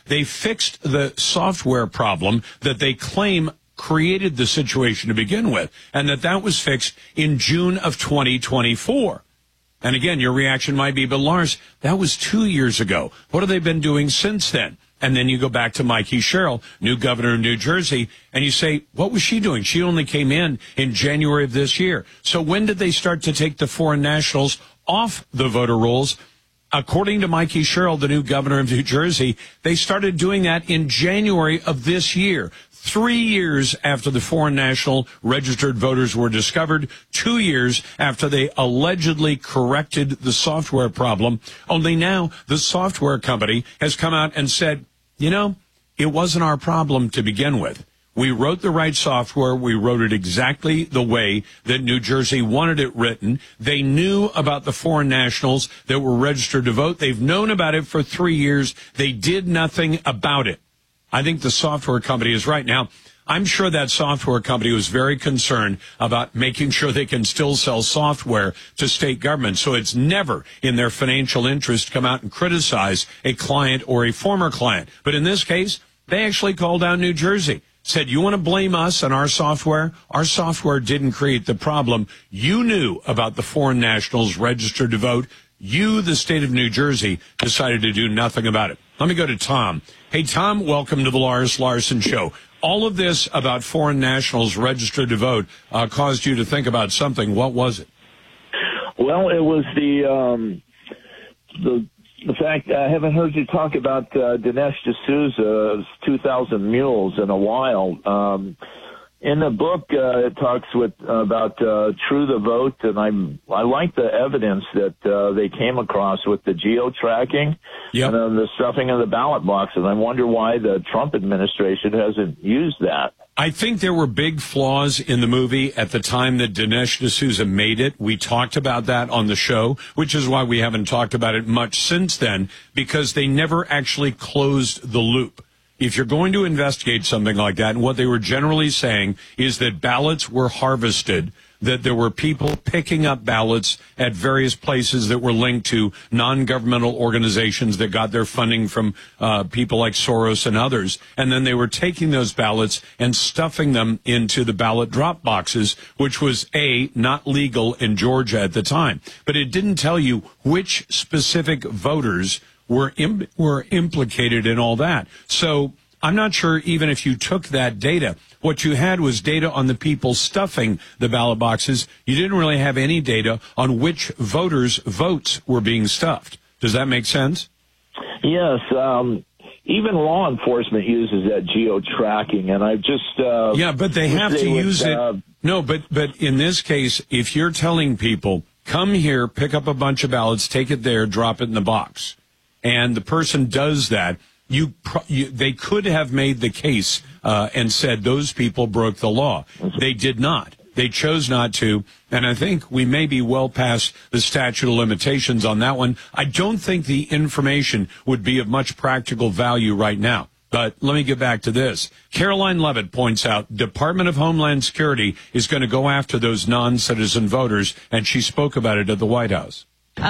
They fixed the software problem that they claim created the situation to begin with, and that was fixed in June of 2024. And again, your reaction might be, but Lars, that was 2 years ago. What have they been doing since then? And then you go back to Mikey Sherrill, new governor of New Jersey, and you say, what was she doing? She only came in January of this year. So when did they start to take the foreign nationals off the voter rolls? According to Mikey Sherrill, the new governor of New Jersey, they started doing that in January of this year. 3 years after the foreign national registered voters were discovered, 2 years after they allegedly corrected the software problem. Only now the software company has come out and said, it wasn't our problem to begin with. We wrote the right software. We wrote it exactly the way that New Jersey wanted it written. They knew about the foreign nationals that were registered to vote. They've known about it for 3 years. They did nothing about it. I think the software company is right. Now, I'm sure that software company was very concerned about making sure they can still sell software to state governments. So it's never in their financial interest to come out and criticize a client or a former client. But in this case, they actually called out New Jersey, said, you want to blame us and our software? Our software didn't create the problem. You knew about the foreign nationals registered to vote. You, the state of New Jersey, decided to do nothing about it. Let me go to Tom. Hey, Tom, welcome to the Lars Larson Show. All of this about foreign nationals registered to vote caused you to think about something. What was it? Well, it was the fact I haven't heard you talk about Dinesh D'Souza's 2,000 Mules in a while. In the book, it talks about True the Vote, and I like the evidence that they came across with the geo-tracking and the stuffing of the ballot boxes. I wonder why the Trump administration hasn't used that. I think there were big flaws in the movie at the time that Dinesh D'Souza made it. We talked about that on the show, which is why we haven't talked about it much since then, because they never actually closed the loop. If you're going to investigate something like that, and what they were generally saying is that ballots were harvested, that there were people picking up ballots at various places that were linked to non-governmental organizations that got their funding from people like Soros and others, and then they were taking those ballots and stuffing them into the ballot drop boxes, which was, not legal in Georgia at the time. But it didn't tell you which specific voters were implicated in all that. So I'm not sure even if you took that data, what you had was data on the people stuffing the ballot boxes. You didn't really have any data on which voters' votes were being stuffed. Does that make sense? Yes. Even law enforcement uses that geo-tracking, and I just... but they have to use it. No, but in this case, if you're telling people, come here, pick up a bunch of ballots, take it there, drop it in the box, and the person does that, they could have made the case and said those people broke the law. They did not. They chose not to, and I think we may be well past the statute of limitations on that one. I don't think the information would be of much practical value right now. But let me get back to this. Caroline Leavitt points out Department of Homeland Security is going to go after those non-citizen voters, and she spoke about it at the White House.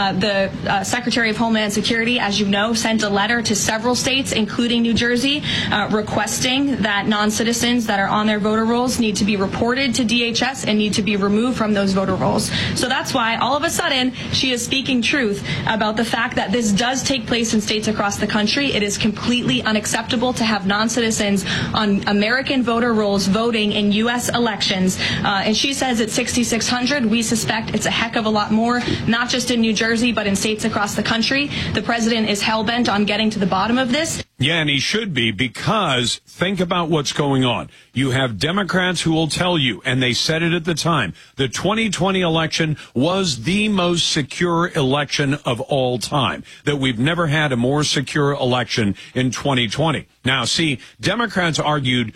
The Secretary of Homeland Security, as you know, sent a letter to several states, including New Jersey, requesting that non-citizens that are on their voter rolls need to be reported to DHS and need to be removed from those voter rolls. So that's why, all of a sudden, she is speaking truth about the fact that this does take place in states across the country. It is completely unacceptable to have non-citizens on American voter rolls voting in U.S. elections. And she says it's 6,600. We suspect it's a heck of a lot more, not just in New Jersey, but in states across the country. The president is hell-bent on getting to the bottom of this. Yeah, and he should be, because think about what's going on. You have Democrats who will tell you, and they said it at the time, the 2020 election was the most secure election of all time, that we've never had a more secure election in 2020. Now, see, Democrats argued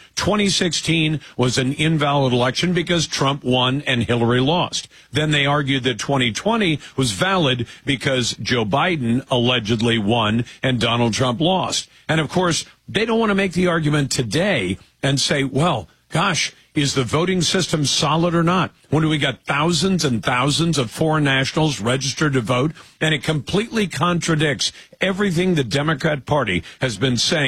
2016 was an invalid election because Trump won and Hillary lost. Then they argued that 2020 was valid because Joe Biden allegedly won and Donald Trump lost. And, of course, they don't want to make the argument today and say, well, gosh, is the voting system solid or not? When we got thousands and thousands of foreign nationals registered to vote, and it completely contradicts everything the Democrat Party has been saying